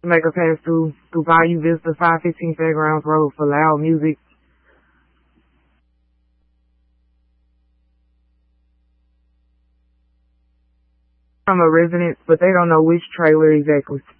make a pass through Bayou Vista 515 Fairgrounds Road for loud music. From a resident, but they don't know which trailer exactly.